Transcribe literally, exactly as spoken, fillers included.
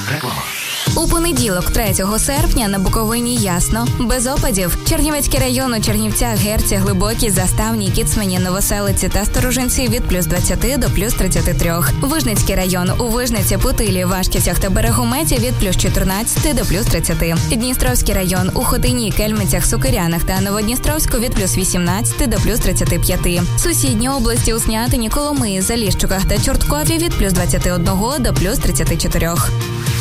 Реклама. У понеділок, третього серпня, на Буковині ясно, без опадів. Чернівецький район у Чернівцях, Герці, Глибокій, Заставній, Кіцмані, Новоселиці та Сторожинці від плюс двадцять до плюс тридцять три. Вижницький район у Вижниці, Путилі, Вашківцях та Берегометі від плюс чотирнадцять до плюс тридцять. Дністровський район у Хотині, Кельмицях, Сокирянах та Новодністровську від плюс вісімнадцять до плюс тридцять п'ять. Сусідні області у Снятині, Коломиї, Заліщуках та Чорткові від плюс двадцять один до плюс тридцять чотири.